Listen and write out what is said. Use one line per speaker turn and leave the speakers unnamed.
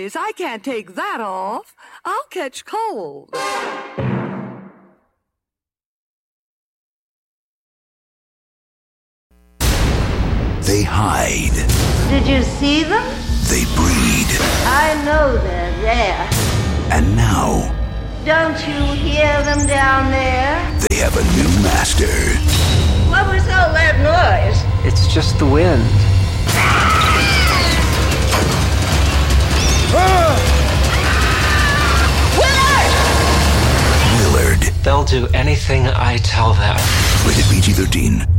face. I can't take that off. I'll catch cold.
They hide.
Did you see them?
They breed.
I know they're there.
And now,
don't you hear them down there?
they have a new master.
What was all that noise?
It's just the wind.
Willard.
They'll do anything I tell them.
Rated PG-13.